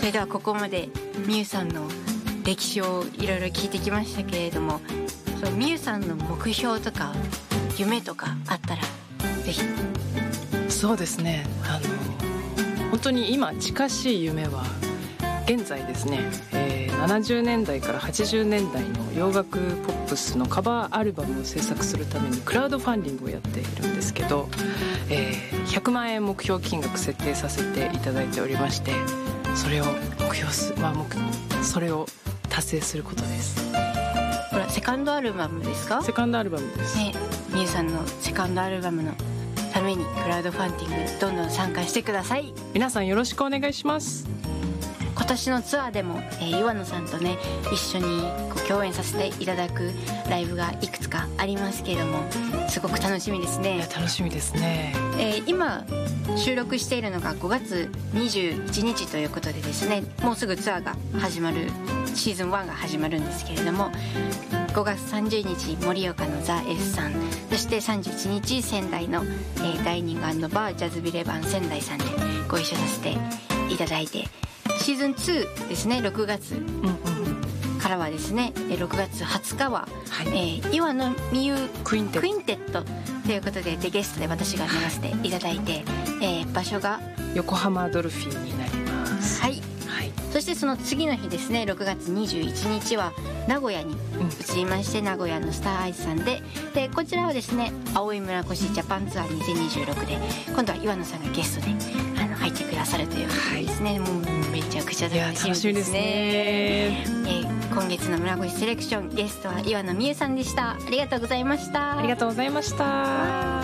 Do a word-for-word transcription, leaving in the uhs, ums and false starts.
それではここまでみゆさんの歴史をいろいろ聞いてきましたけれども、そのみゆさんの目標とか夢とかあったらぜひ。 そうですね、あの本当に今近しい夢は現在ですね、えー、ななじゅうねんだいからはちじゅうねんだいの洋楽ポップスのカバーアルバムを制作するためにクラウドファンディングをやっているんですけど、えー、ひゃくまんえん目標金額設定させていただいておりまして、それを目標す、まあ、目それを達成することです。 これはセカンドアルバムですか？ セカンドアルバムです、 ね、みゆさんのセカンドアルバムのためにクラウドファンディングどんどん参加してください。 皆さんよろしくお願いします。 今年のツアーでも、えー、岩野さんとね一緒にこう共演させていただくライブがいくつかありますけれども、すごく楽しみですね。 いや楽しみですね、 えー、今収録しているのがごがつにじゅういちにちということでですね、もうすぐツアーが始まる、シーズンワンが始まるんですけれども、ごがつさんじゅうにち盛岡のザ・エスさん、そしてさんじゅういちにち仙台の、えー、ダイニング&バージャズビレバン仙台さんでご一緒させていただいて、シーズンツーですね、ろくがつからはですね、ろくがつはつかは、はいえー、岩野美優クインテットということで、でゲストで私が流させていただいて、えー、場所が横浜ドルフィンになります。 はい、はい、そしてその次の日ですね、ろくがつにじゅういちにちは名古屋に移りまして、うん、名古屋のスターアイスさんで、でこちらはですね青い村越ジャパンツアーにせんにじゅうろくで今度は岩野さんがゲストであの入ってくださるということですね、はい、もうめちゃくちゃ楽しみですね。 ですね、 えー、今月の村越セレクションゲストは岩野美優さんでした。ありがとうございました。 ありがとうございました。